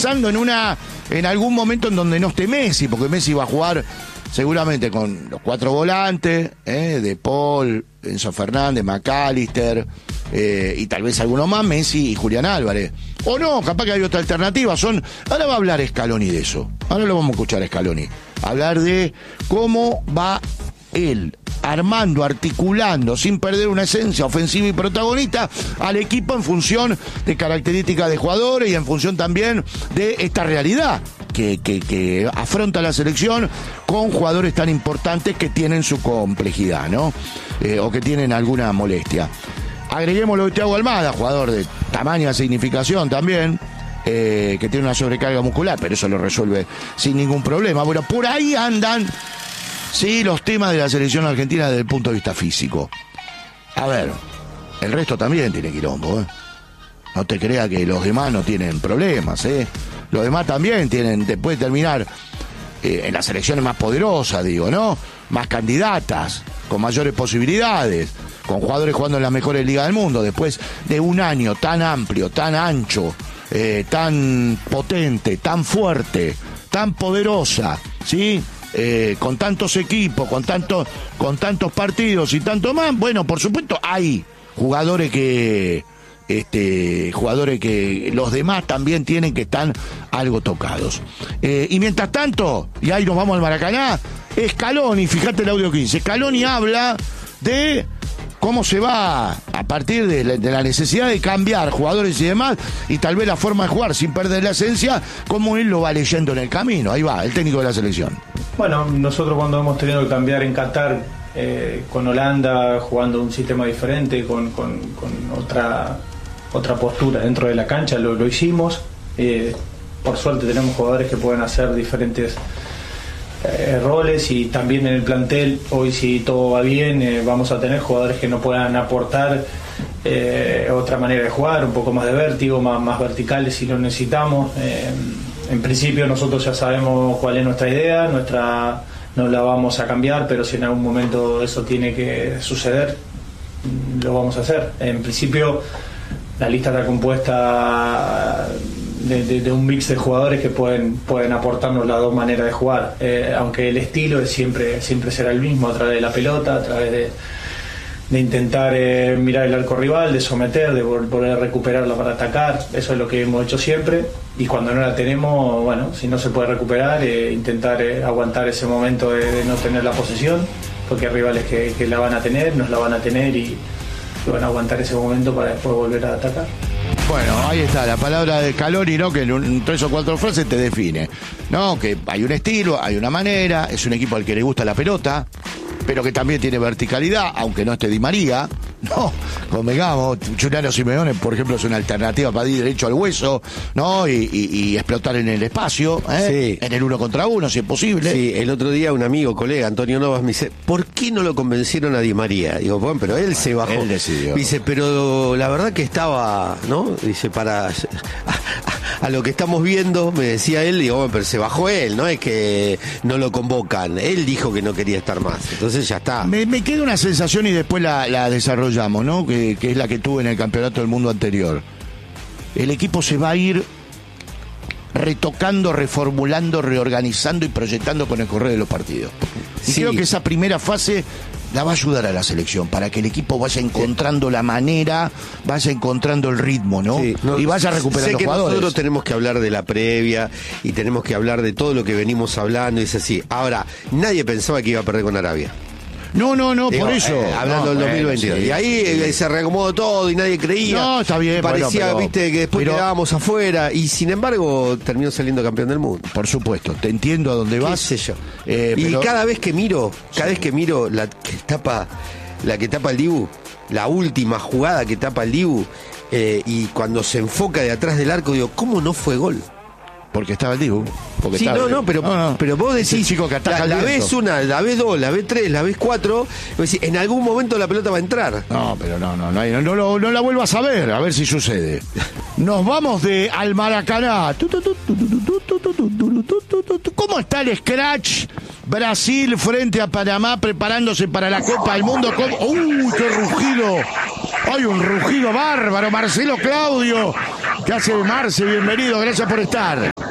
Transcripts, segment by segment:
pensando en algún momento en donde no esté Messi, porque Messi va a jugar seguramente con los 4 volantes, De Paul, Enzo Fernández, McAllister, y tal vez alguno más, Messi y Julián Álvarez. O no, capaz que hay otra alternativa. Ahora va a hablar Scaloni de eso. Ahora lo vamos a escuchar a Scaloni. Hablar de cómo va él armando, articulando, sin perder una esencia ofensiva y protagonista, al equipo en función de características de jugadores y en función también de esta realidad que afronta la selección con jugadores tan importantes que tienen su complejidad, ¿no? O que tienen alguna molestia. Agreguemos lo de Thiago Almada, jugador de tamaña significación también, que tiene una sobrecarga muscular, pero eso lo resuelve sin ningún problema. Bueno, por ahí andan, sí, los temas de la selección argentina desde el punto de vista físico. A ver, el resto también tiene quilombo, ¿eh? No te creas que los demás no tienen problemas, ¿eh? Los demás también tienen, después de terminar en las selecciones más poderosas, digo, ¿no? Más candidatas, con mayores posibilidades, con jugadores jugando en las mejores ligas del mundo, después de un año tan amplio, tan ancho, tan potente, tan fuerte, tan poderosa, ¿sí? Con tantos equipos, con tantos partidos y tanto más. Bueno, por supuesto hay jugadores que los demás también tienen que estar algo tocados. Y mientras tanto, y ahí nos vamos al Maracaná, Scaloni, fíjate el audio 15, Scaloni habla de cómo se va a partir de la necesidad de cambiar jugadores y demás, y tal vez la forma de jugar sin perder la esencia, cómo él lo va leyendo en el camino. Ahí va, el técnico de la selección. Bueno, nosotros cuando hemos tenido que cambiar en Qatar, con Holanda, jugando un sistema diferente, con otra postura dentro de la cancha, lo hicimos. Por suerte tenemos jugadores que pueden hacer diferentes roles, y también en el plantel, hoy si todo va bien, vamos a tener jugadores que nos puedan aportar otra manera de jugar, un poco más de vértigo, más verticales si lo necesitamos. En principio nosotros ya sabemos cuál es nuestra idea, no la vamos a cambiar, pero si en algún momento eso tiene que suceder, lo vamos a hacer. En principio la lista está compuesta de un mix de jugadores que pueden aportarnos las dos maneras de jugar, aunque el estilo es siempre será el mismo, a través de la pelota, a través de intentar mirar el arco rival, de someter, de volver a recuperarla para atacar. Eso es lo que hemos hecho siempre, y cuando no la tenemos, bueno, si no se puede recuperar, intentar aguantar ese momento de no tener la posesión, porque hay rivales que la van a tener, nos la van a tener, y van a aguantar ese momento para después volver a atacar. Bueno, ahí está la palabra de Scaloni, ¿no? Que en 3 o 4 frases te define, ¿no? Que hay un estilo, hay una manera, es un equipo al que le gusta la pelota, pero que también tiene verticalidad, aunque no esté Di María, ¿no? Convengamos, Juliano Simeone, por ejemplo, es una alternativa para ir derecho al hueso, ¿no? Y explotar en el espacio, Sí. En el 1 contra 1, si es posible. Sí, el otro día un amigo, colega, Antonio Novas, me dice, ¿por qué no lo convencieron a Di María? Digo, bueno, pero él se bajó. Él decidió. Dice, pero la verdad que estaba, ¿no? Dice, a lo que estamos viendo, me decía él, digo, bueno, pero se bajó él, no es que no lo convocan. Él dijo que no quería estar más, entonces ya está. Me queda una sensación y después la desarrollamos, ¿no? Que es la que tuve en el Campeonato del Mundo anterior. El equipo se va a ir retocando, reformulando, reorganizando y proyectando con el correr de los partidos. Y Sí. creo que esa primera fase la va a ayudar a la selección, para que el equipo vaya encontrando la manera, vaya encontrando el ritmo, ¿no? Sí, no, y vaya recuperando sé que jugadores. nosotros tenemos que hablar de la previa y tenemos que hablar de todo lo que venimos hablando, y es así. Ahora, nadie pensaba que iba a perder con Arabia. No, Digo, por eso. hablando del 2022. Sí, y ahí sí. se reacomodó todo y nadie creía. No, está bien, Parecía, bueno, viste, que después quedábamos afuera, y sin embargo terminó saliendo campeón del mundo. Por supuesto, te entiendo a dónde vas. ¿Qué sé yo? Y pero- cada vez que miro la que tapa el Dibu, la última jugada que tapa el Dibu, y cuando se enfoca de atrás del arco, digo, ¿cómo no fue gol? Porque estaba el Dibu. Sí, pero vos decís, Ese chico que ataca la al viento. ves una, la ves dos, la ves tres, la ves cuatro, y vos decís, en algún momento la pelota va a entrar. No, pero no la vuelvas a ver si sucede. Nos vamos de al Maracaná. ¿Cómo está el scratch? Brasil frente a Panamá, preparándose para la Copa del Mundo. ¡Uy, qué rugido! ¡Hay un rugido bárbaro! Marcelo Claudio. ¿Qué hace Marce? Bienvenido, gracias por estar.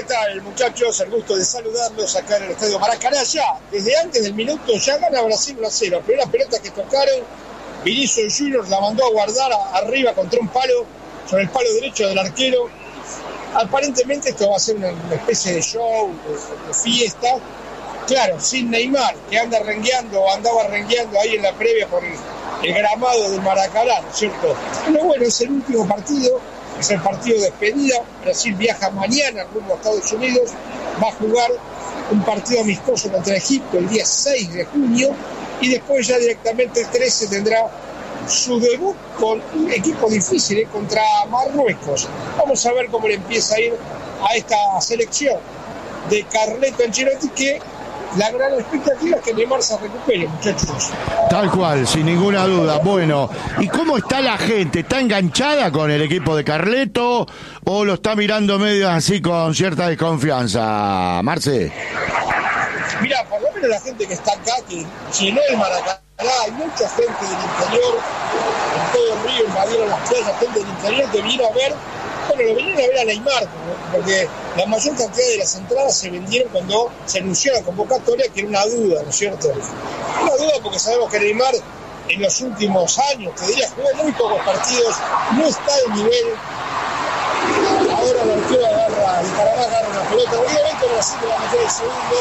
¿Qué tal, muchachos? El gusto de saludarlos acá en el Estadio Maracaná. Ya, desde antes del minuto, ya gana Brasil 1-0. La primera pelota que tocaron, Vinicius Junior la mandó a guardar arriba contra un palo, sobre el palo derecho del arquero. Aparentemente esto va a ser una especie de show, de fiesta. Claro, sin Neymar, que andaba rengueando ahí en la previa por el gramado del Maracaná, ¿no es cierto? Pero bueno, es el último partido. Es el partido de despedida. Brasil viaja mañana rumbo a Estados Unidos. Va a jugar un partido amistoso contra Egipto el día 6 de junio. Y después ya directamente el 13 tendrá su debut con un equipo difícil, contra Marruecos. Vamos a ver cómo le empieza a ir a esta selección de Carleto Ancelotti, que la gran expectativa es que Neymar se recupere, muchachos. Tal cual, sin ninguna duda. Bueno, ¿y cómo está la gente? ¿Está enganchada con el equipo de Carleto o lo está mirando medio así con cierta desconfianza, Marce? Mira, por lo menos la gente que está acá, que llenó el Maracaná, hay mucha gente del interior, en todo el río invadieron las playas, gente del interior que vino a ver. Bueno, lo vinieron a ver a Neymar, porque la mayor cantidad de las entradas se vendieron cuando se anunció la convocatoria, que era una duda, ¿no es cierto? Una duda porque sabemos que Neymar en los últimos años, te diría, jugó muy pocos partidos, no está de nivel. Ahora el arquero agarra una pelota, obviamente Brasil va a meter el segundo.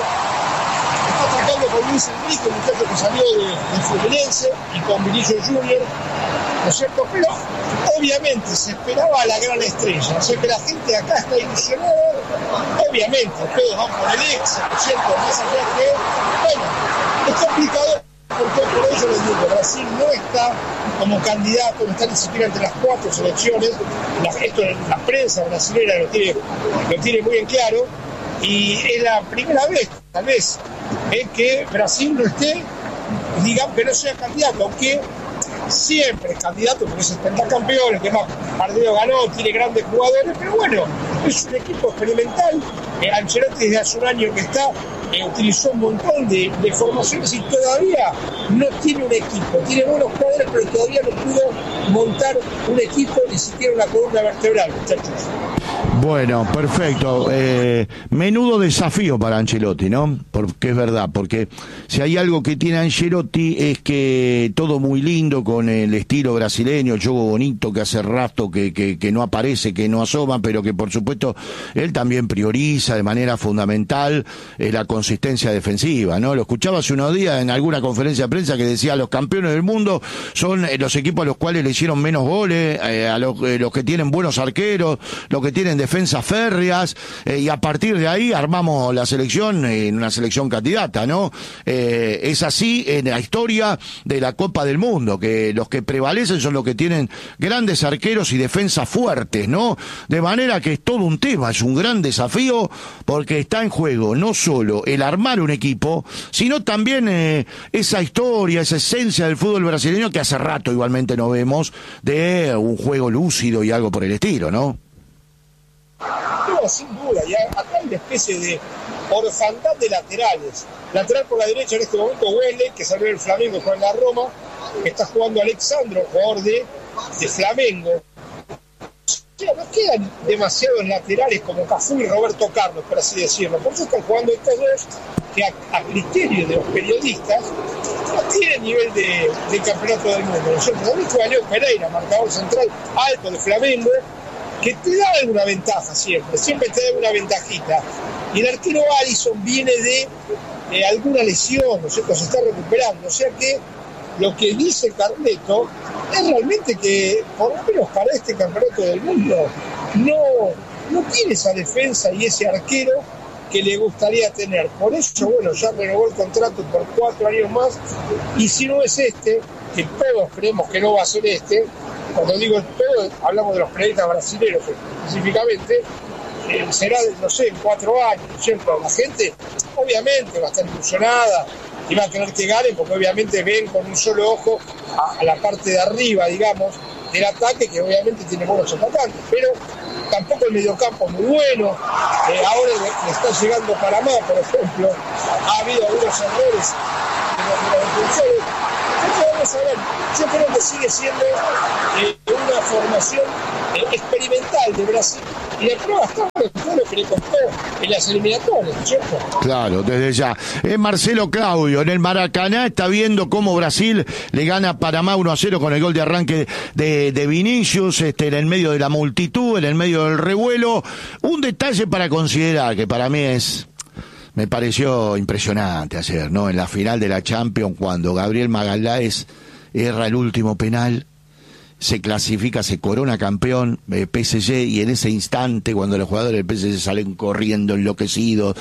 Está tratando con Luis Enrique, un muchacho que salió de Fluminense, y con Vinicius Junior, ¿no es cierto? Pero obviamente se esperaba a la gran estrella, o sea que la gente acá está ilusionada, obviamente, todos van por el ex, ¿no es cierto? Más allá que, bueno, es complicado, porque por eso les digo, Brasil no está como candidato, no está ni siquiera entre las 4 selecciones, esto la prensa brasileña lo tiene muy en claro, y es la primera vez, tal vez, que Brasil no esté, digamos, que no sea candidato, aunque siempre es candidato porque es el pentacampeón, el que más partido ganó, tiene grandes jugadores, pero bueno, es un equipo experimental. Ancelotti desde hace un año que está, utilizó un montón de formaciones y todavía no tiene un equipo, tiene buenos jugadores, pero todavía no pudo montar un equipo, ni siquiera una columna vertebral, muchachos. Bueno, perfecto. Menudo desafío para Ancelotti, ¿no? Porque es verdad, porque si hay algo que tiene Ancelotti es que todo muy lindo con el estilo brasileño, el juego bonito que hace rato que no aparece, que no asoma, pero que por supuesto él también prioriza de manera fundamental la consistencia defensiva, ¿no? Lo escuchaba hace unos días en alguna conferencia de prensa que decía los campeones del mundo son los equipos a los cuales le hicieron menos goles, a los que tienen buenos arqueros, los que tienen defensas férreas, y a partir de ahí armamos la selección en una selección candidata, ¿no? Es así en la historia de la Copa del Mundo, que los que prevalecen son los que tienen grandes arqueros y defensas fuertes, ¿no? De manera que es todo un tema, es un gran desafío, porque está en juego no solo el armar un equipo, sino también esa historia, esa esencia del fútbol brasileño que hace rato igualmente no vemos, de un juego lúcido y algo por el estilo, ¿no? No, sin duda, y acá hay una especie de orfandad de laterales. Lateral por la derecha en este momento Wesley, que salió del Flamengo y juega en la Roma, está jugando Alexandro, jugador de Flamengo. O sea, no quedan demasiados laterales como Cafú y Roberto Carlos, por así decirlo. Por eso están jugando estos dos que a criterio de los periodistas no tienen nivel de campeonato del mundo. Nosotros también juega Leo Pereira, marcador central alto de Flamengo, que te da alguna ventaja siempre te da alguna ventajita. Y el arquero Alisson viene de alguna lesión, ¿no es cierto? Se está recuperando, o sea que lo que dice Carleto es realmente que, por lo menos para este campeonato del mundo, no tiene esa defensa y ese arquero que le gustaría tener. Por eso, bueno, ya renovó el contrato por 4 años más, y si no es este, que todos creemos que no va a ser este. Cuando digo el pedo, hablamos de los periodistas brasileños específicamente, será, no sé, en 4 años, ¿cierto? La gente, obviamente, va a estar ilusionada y va a querer que gane, porque obviamente ven con un solo ojo a la parte de arriba, digamos, del ataque, que obviamente tiene buenos atacantes, pero tampoco el mediocampo es muy bueno. Ahora le está llegando Panamá, por ejemplo, ha habido algunos errores de los defensores. Vamos a ver, yo creo que sigue siendo una una formación experimental de Brasil y la prueba está en todo lo que le costó en las eliminatorias, ¿cierto? Claro, desde ya. Marcelo Claudio, en el Maracaná está viendo cómo Brasil le gana a Panamá 1-0 con el gol de arranque de Vinicius, en el medio de la multitud, en el medio del revuelo. Un detalle para considerar, que para mí me pareció impresionante ayer, ¿no? En la final de la Champions, cuando Gabriel Magalhães erra el último penal, se clasifica, se corona campeón PSG, y en ese instante, cuando los jugadores del PSG salen corriendo enloquecidos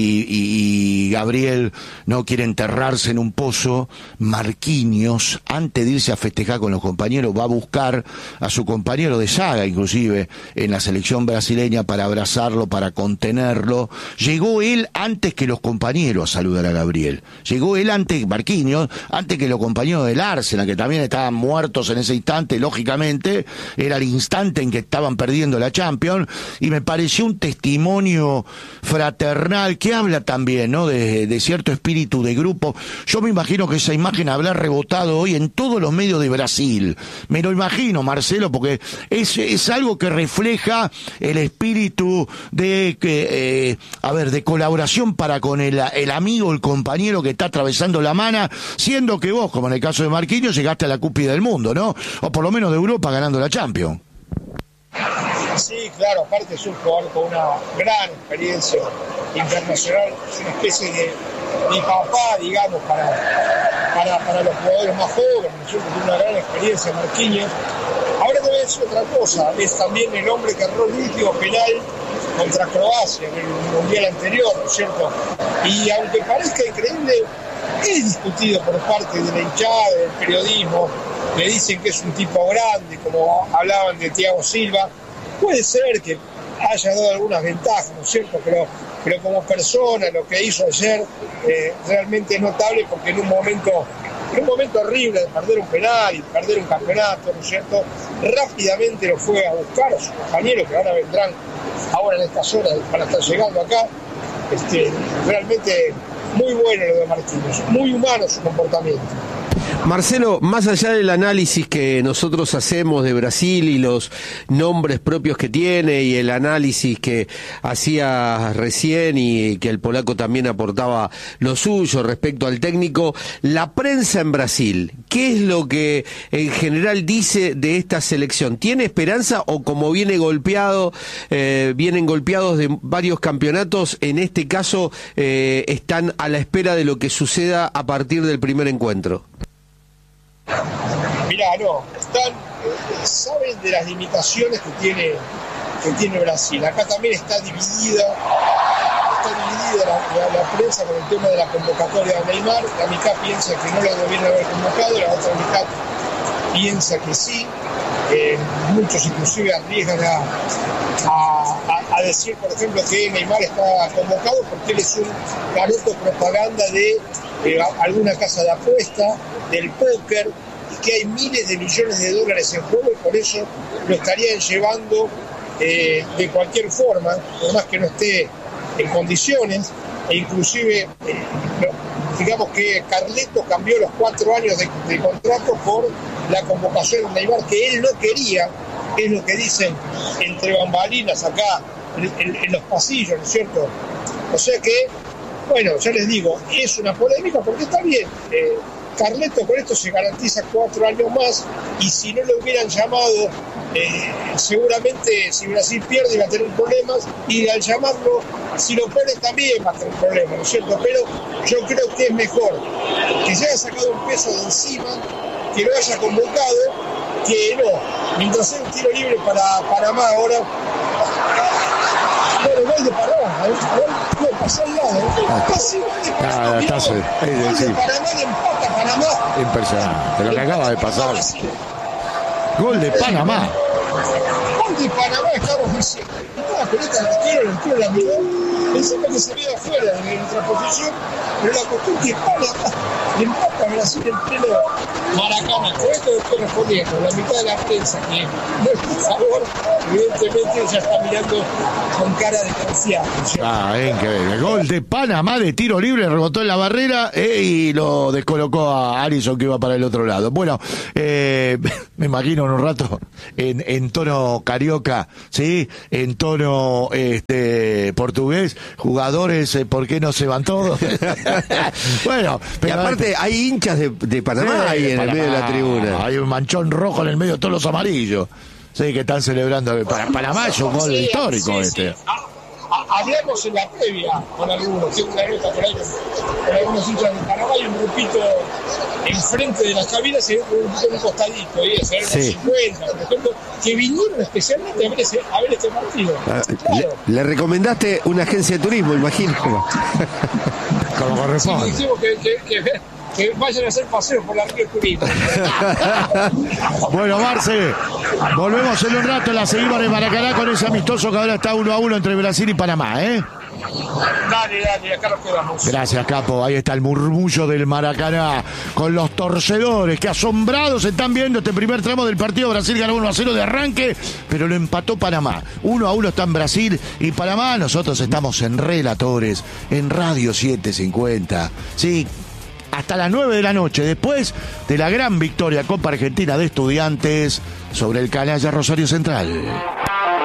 y Gabriel no quiere enterrarse en un pozo, Marquinhos, antes de irse a festejar con los compañeros, va a buscar a su compañero de saga, inclusive en la selección brasileña, para abrazarlo, para contenerlo. Llegó él antes que los compañeros a saludar a Gabriel. Llegó él antes, Marquinhos, antes que los compañeros del Arsenal, que también estaban muertos en ese instante. Lógicamente, era el instante en que estaban perdiendo la Champions, y me pareció un testimonio fraternal que habla también, ¿no?, de cierto espíritu de grupo. Yo me imagino que esa imagen habrá rebotado hoy en todos los medios de Brasil. Me lo imagino, Marcelo, porque es algo que refleja el espíritu de colaboración para con el amigo, el compañero que está atravesando la mana, siendo que vos, como en el caso de Marquinhos, llegaste a la cúspide del mundo, ¿no? O por lo menos de Europa, ganando la Champions. Sí, claro, aparte es un jugador con una gran experiencia internacional, es una especie de papá, digamos, para los jugadores más jóvenes, ¿no? Tiene una gran experiencia, Marquinhos. Ahora te voy a decir otra cosa, es también el hombre que erró el último penal contra Croacia en el Mundial anterior, ¿no es cierto? Y aunque parezca increíble, es discutido por parte de la hinchada, del periodismo. Le dicen que es un tipo grande, como hablaban de Thiago Silva. Puede ser que haya dado algunas ventajas, ¿no es cierto? Pero como persona, lo que hizo ayer realmente es notable, porque en un momento horrible de perder un penal y perder un campeonato, ¿no es cierto?, rápidamente lo fue a buscar a sus compañeros, que ahora vendrán ahora en estas horas para estar llegando acá. Realmente muy bueno lo de Marquinhos, muy humano su comportamiento. Marcelo, más allá del análisis que nosotros hacemos de Brasil y los nombres propios que tiene y el análisis que hacía recién y que el polaco también aportaba lo suyo respecto al técnico, la prensa en Brasil, ¿qué es lo que en general dice de esta selección? ¿Tiene esperanza o como vienen golpeados de varios campeonatos, en este caso están a la espera de lo que suceda a partir del primer encuentro? Mirá, no, saben de las limitaciones que tiene Brasil. Acá también está dividida la prensa con el tema de la convocatoria de Neymar. La mitad piensa que no lo debieron haber convocado, la otra mitad piensa que sí. Muchos inclusive arriesgan a decir, por ejemplo, que Neymar está convocado porque él es un garoto propaganda de alguna casa de apuesta, del póker, y que hay miles de millones de dólares en juego, y por eso lo estarían llevando de cualquier forma, por más que no esté en condiciones. E inclusive digamos que Carleto cambió los 4 años de contrato por la convocación de Neymar, que él no quería, que es lo que dicen entre bambalinas acá en los pasillos, ¿no es cierto? O sea que, bueno, ya les digo, es una polémica porque está bien. Carleto con esto se garantiza 4 años más, y si no lo hubieran llamado, seguramente si Brasil pierde iba a tener problemas, y al llamarlo, si lo ponen también va a tener problemas, ¿no es cierto? Pero yo creo que es mejor que se haya sacado un peso de encima, que lo haya convocado, que no. Mientras sea un tiro libre para Panamá ahora. Bueno, gol de Panamá, no, pasó al lado, casi gol de Panamá. Gol de Panamá, le empata Panamá. Impresionante, lo que acaba de pasar. Gol de Panamá. Gol de Panamá, estamos diciendo. Una pelota de arquero, la miró, encima que se ve afuera de nuestra posición, pero la cuestión que Panamá le empata a Brasil en pleno Maracaná. Con esto estoy respondiendo, la mitad de la prensa que no es por favor, evidentemente ya está mirando con cara de confianza. Increíble. Gol de Panamá de tiro libre, rebotó en la barrera y lo descolocó a Alisson, que iba para el otro lado. Bueno, me imagino en un rato en tono carioca, ¿sí? En tono portugués, jugadores, ¿por qué no se van todos? Bueno, pero y aparte hay hinchas de Panamá ahí en el medio de la tribuna. Hay un manchón rojo en el medio de todos los amarillos. Sí, que están celebrando. Para Panamá es un gol histórico este. Hablamos en la previa con algunos, tengo una nota por ahí con algunos hinchas de Panamá y un grupito enfrente de las cabinas y un grupito en un costadito, y ese era 50, por ejemplo, que vinieron especialmente a ver este partido. Claro. Le recomendaste una agencia de turismo, imagino. Como corresponde. Sí, dijimos que vayan a hacer paseos por la Río Turismo. Bueno, Marce, volvemos en un rato, la seguimos en Maracaná con ese amistoso que ahora está 1-1 entre Brasil y Panamá, ¿eh? Dale, acá nos quedamos. Gracias, Capo. Ahí está el murmullo del Maracaná con los torcedores que asombrados están viendo este primer tramo del partido. Brasil ganó 1-0 de arranque, pero lo empató Panamá. 1-1 está en Brasil y Panamá. Nosotros estamos en Relatores, en Radio 750. Sí, hasta las 9 de la noche, después de la gran victoria Copa Argentina de Estudiantes sobre el canalla Rosario Central.